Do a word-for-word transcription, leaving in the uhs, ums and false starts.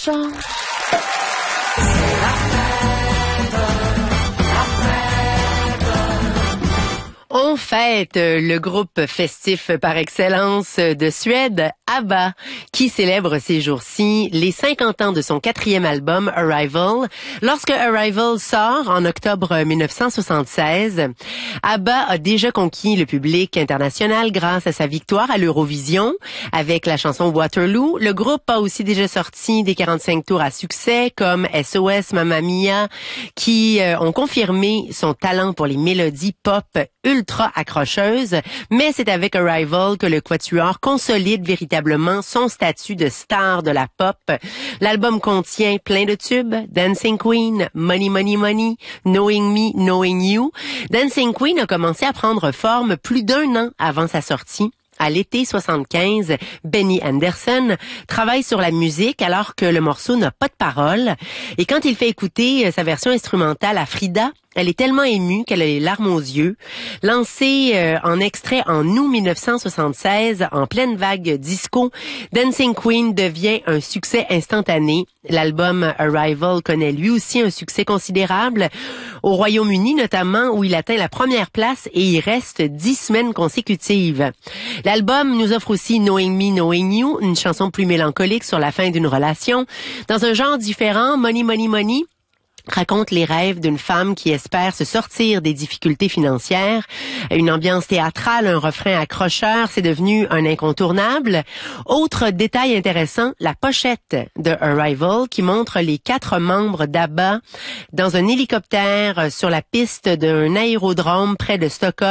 chant. On fête le groupe festif par excellence de Suède, ABBA, qui célèbre ces jours-ci les cinquante ans de son quatrième album, Arrival. Lorsque Arrival sort en octobre mille neuf cent soixante-seize, ABBA a déjà conquis le public international grâce à sa victoire à l'Eurovision avec la chanson Waterloo. Le groupe a aussi déjà sorti des quarante-cinq tours à succès comme S O S, Mamma Mia, qui euh, ont confirmé son talent pour les mélodies pop ultra accrocheuses, mais c'est avec Arrival que le quatuor consolide véritablement son statut de star de la pop. L'album contient plein de tubes: Dancing Queen, Money Money Money, Knowing Me, Knowing You. Dancing Queen a commencé à prendre forme plus d'un an avant sa sortie. À l'été soixante-quinze, Benny Andersson travaille sur la musique alors que le morceau n'a pas de paroles. Et quand il fait écouter sa version instrumentale à Frida, elle est tellement émue qu'elle a les larmes aux yeux. Lancé euh, en extrait en août mille neuf cent soixante-seize, en pleine vague disco, Dancing Queen devient un succès instantané. L'album Arrival connaît lui aussi un succès considérable, au Royaume-Uni notamment, où il atteint la première place et y reste dix semaines consécutives. L'album nous offre aussi Knowing Me, Knowing You, une chanson plus mélancolique sur la fin d'une relation. Dans un genre différent, Money Money Money raconte les rêves d'une femme qui espère se sortir des difficultés financières. Une ambiance théâtrale, un refrain accrocheur, c'est devenu un incontournable. Autre détail intéressant, la pochette de Arrival qui montre les quatre membres d'ABBA dans un hélicoptère sur la piste d'un aérodrome près de Stockholm.